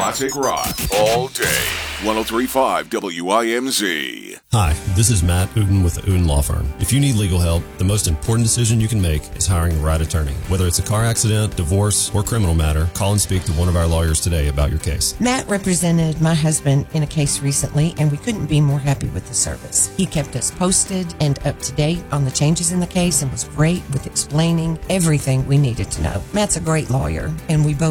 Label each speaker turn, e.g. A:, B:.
A: classic rock all day. 103.5 WIMZ.
B: Hi, this is Matt Uden with the Uden Law Firm. If you need legal help, the most important decision you can make is hiring the right attorney. Whether it's a car accident, divorce, or criminal matter, call and speak to one of our lawyers today about your case.
C: Matt represented my husband in a case recently, and we couldn't be more happy with the service. He kept us posted and up to date on the changes in the case and was great with explaining everything we needed to know. Matt's a great lawyer, and we both